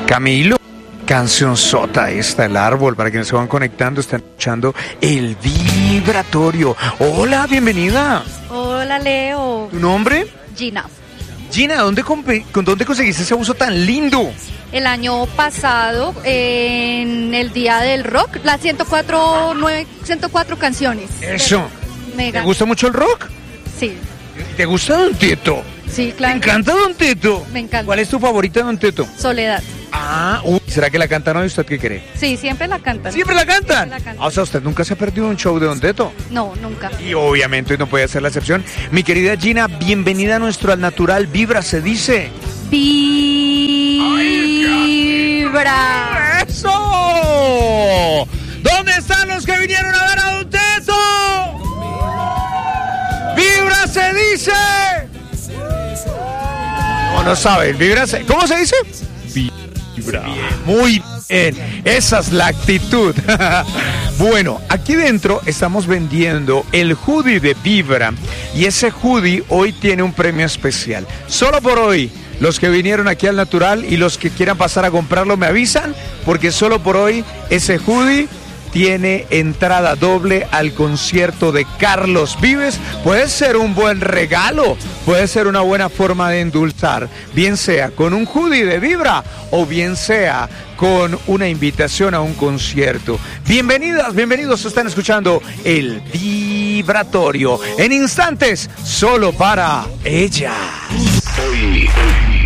Camilo, cancionzota esta, El Árbol, para quienes se van conectando, están escuchando El Vibratorio. Hola, bienvenida. Hola, Leo. ¿Tu nombre? Gina. Gina, ¿dónde conseguiste ese buzo tan lindo? El año pasado, en el Día del Rock, las 104 canciones. Eso. ¿Te Mega. gusta mucho el rock? Sí, ¿Te gusta Don Teto? sí, ¿Te claro. encanta Don Teto? Me encanta. ¿Cuál es tu favorita de Don Teto? Soledad. ¿Será que la cantan hoy? ¿Usted qué cree? Sí, siempre la cantan. ¿Siempre la cantan? Siempre la cantan. O sea, ¿usted nunca se ha perdido un show de Don Teto? No, nunca. Y obviamente hoy no puede ser la excepción. Mi querida Gina, bienvenida a nuestro Al Natural Vibra, se dice. Vibra. ¡Eso! ¿Dónde están los que vinieron a ver a Don Teto? ¡Vibra se dice! No saben, vibra se... ¿Cómo se dice? Vibra. Muy bien, esa es la actitud. Bueno, aquí dentro estamos vendiendo el hoodie de Vibra y ese hoodie hoy tiene un premio especial. Solo por hoy, los que vinieron aquí al Natural y los que quieran pasar a comprarlo me avisan, porque solo por hoy ese hoodie tiene entrada doble al concierto de Carlos Vives. Puede ser un buen regalo, puede ser una buena forma de endulzar, bien sea con un hoodie de Vibra o bien sea con una invitación a un concierto. Bienvenidas, bienvenidos, están escuchando El Vibratorio. En instantes, solo para ellas. Hoy